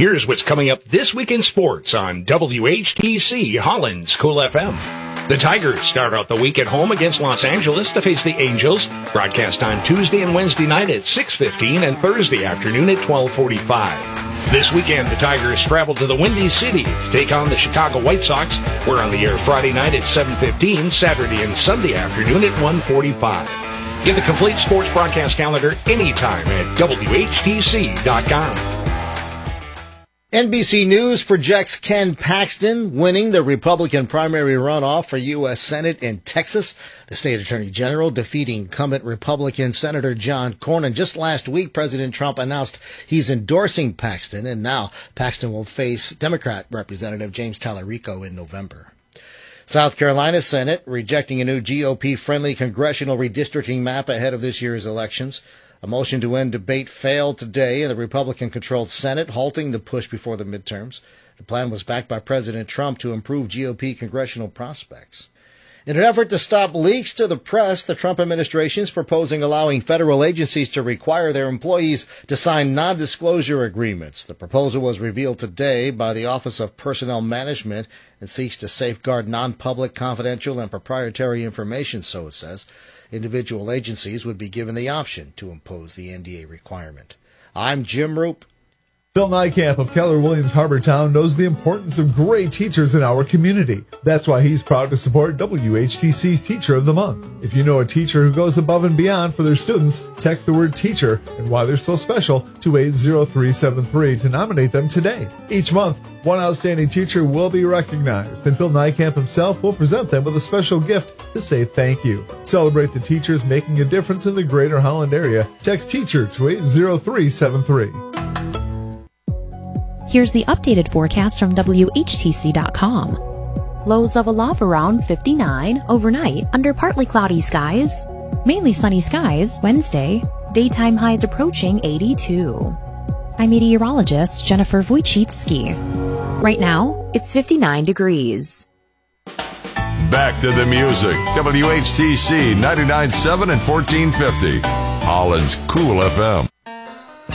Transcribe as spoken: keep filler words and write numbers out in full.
Here's what's coming up this week in sports on W H T C Holland's Cool F M. The Tigers start out the week at home against Los Angeles to face the Angels. Broadcast on Tuesday and Wednesday night at six fifteen and Thursday afternoon at twelve forty-five. This weekend, the Tigers travel to the Windy City to take on the Chicago White Sox. We're on the air Friday night at seven fifteen, Saturday and Sunday afternoon at one forty-five. Get the complete sports broadcast calendar anytime at W H T C dot com. N B C News projects Ken Paxton winning the Republican primary runoff for U S Senate in Texas. The state attorney general defeating incumbent Republican Senator John Cornyn. Just last week, President Trump announced he's endorsing Paxton, and now Paxton will face Democrat Representative James Tallarico in November. South Carolina Senate rejecting a new G O P-friendly congressional redistricting map ahead of this year's elections. A motion to end debate failed today in the Republican-controlled Senate, halting the push before the midterms. The plan was backed by President Trump to improve G O P congressional prospects. In an effort to stop leaks to the press, the Trump administration is proposing allowing federal agencies to require their employees to sign non-disclosure agreements. The proposal was revealed today by the Office of Personnel Management and seeks to safeguard non-public, confidential, and proprietary information, so it says. Individual agencies would be given the option to impose the N D A requirement. I'm Jim Roop. Phil Nykamp of Keller Williams Harbortown knows the importance of great teachers in our community. That's why he's proud to support W H T C's Teacher of the Month. If you know a teacher who goes above and beyond for their students, text the word teacher and why they're so special to eight zero three seven three to nominate them today. Each month, one outstanding teacher will be recognized, and Phil Nykamp himself will present them with a special gift to say thank you. Celebrate the teachers making a difference in the greater Holland area. Text teacher to eight zero three seven three. Here's the updated forecast from W H T C dot com. Lows level off around fifty-nine overnight under partly cloudy skies. Mainly sunny skies Wednesday. Daytime highs approaching eighty-two. I'm meteorologist Jennifer Wojcicki. Right now, it's fifty-nine degrees. Back to the music. W H T C ninety-nine point seven and fourteen fifty. Holland's Cool F M.